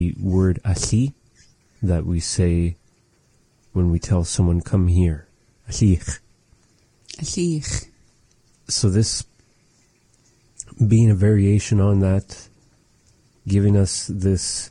word asi that we say when we tell someone, come here. Asich. Asich. So this being a variation on that, giving us this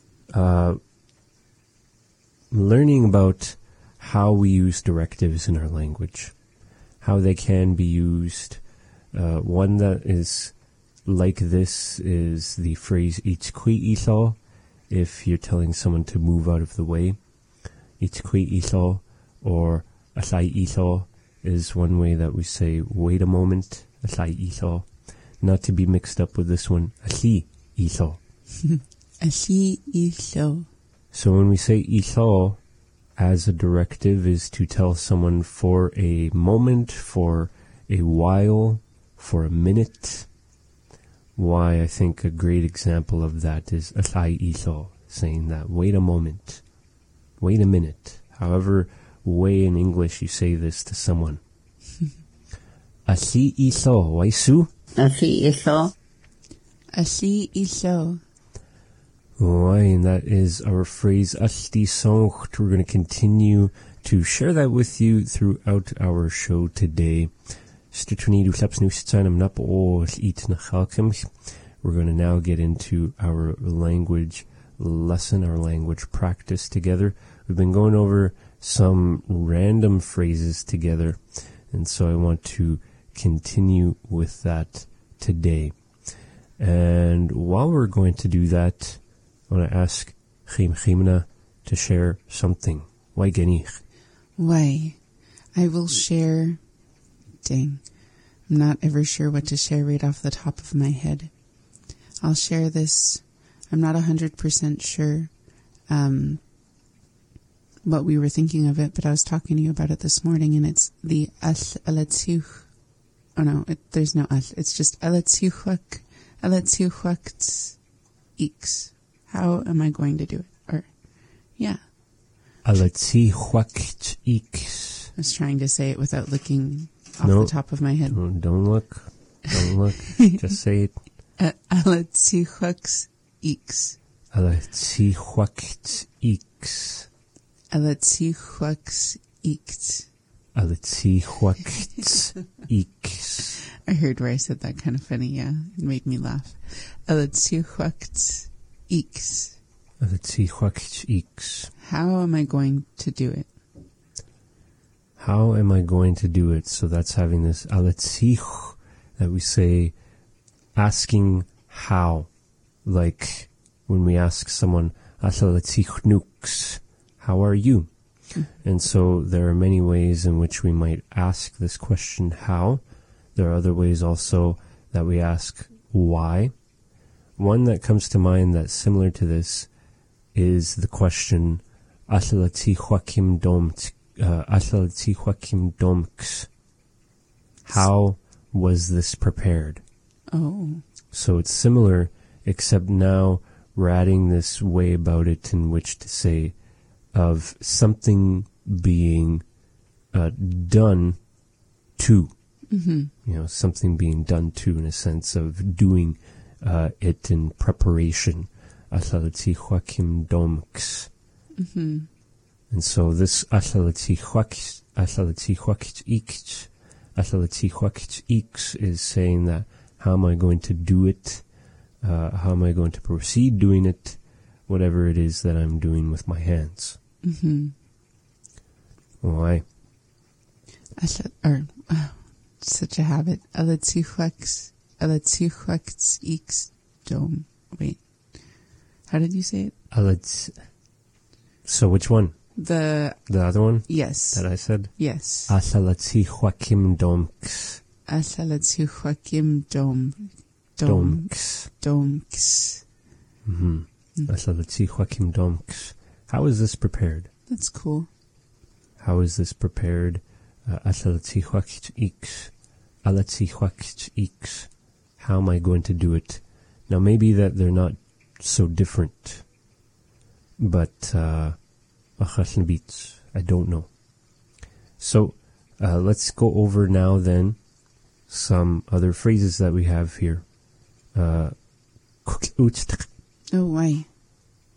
learning about how we use directives in our language, how they can be used. One that is like this is the phrase "Itzkui iso," if you're telling someone to move out of the way. "Itzkui iso" or "Asai iso" is one way that we say "wait a moment." "Asai iso," not to be mixed up with this one, "Asi iso." Asi iso. So when we say "iso" as a directive is to tell someone for a moment, for a while, for a minute. Why I think a great example of that is "Asai iso," saying that, wait a moment, wait a minute. However way in English you say this to someone. "Asi iso, waisu?" Asi iso. Asi iso. Why, and that is our phrase "Asti soncht." We're going to continue to share that with you throughout our show today. We're going to now get into our language lesson, our language practice together. We've been going over some random phrases together, and so I want to continue with that today. And while we're going to do that, I want to ask Chimna to share something. Why genich? Why? I will share. Dang. I'm not ever sure what to share right off the top of my head. I'll share this. I'm not 100% sure what we were thinking of it, but I was talking to you about it this morning, and it's the as alatzuch. Oh no, there's no as. It's just alatzuchak x. How am I going to do it? Or, yeah. Alatzuchak x. I was trying to say it without looking off the top of my head. Don't look. Don't look. Just say it. Alatzuchak x. Alatzuchak x. Alatzuchak x. Alatzuchak x. I heard where I said that kind of funny, yeah. It made me laugh. Alatzuchak x. Alatzuchak x. How am I going to do it? How am I going to do it? So that's having this alatzich that we say, asking how. Like when we ask someone, asalatzich nux, how are you? And so there are many ways in which we might ask this question, how. There are other ways also that we ask, why. One that comes to mind that's similar to this is the question, asalatzich domks. How was this prepared? Oh. So it's similar, except now we're adding this way about it in which to say of something being done to. Mm-hmm. You know, something being done to, in a sense of doing it in preparation. Asalatzich domks. Mm-hmm. And so this asalatzich x is saying that, how am I going to do it? How am I going to proceed doing it? Whatever it is that I'm doing with my hands. Mm-hmm. Why? Such a habit. Alatzuchak x dom. Wait. How did you say it? So which one? The other one? Yes. That I said? Yes. Asalatzichwakim domks. Asalatzichwakim Domks. domks. Mm-hmm. Asalatzichwakim domks. How is this prepared? That's cool. How is this prepared? Asalatzichwakich. Alatzichwakich. How am I going to do it? Now maybe that they're not so different, but I don't know. So let's go over now then some other phrases that we have here. Oh, why?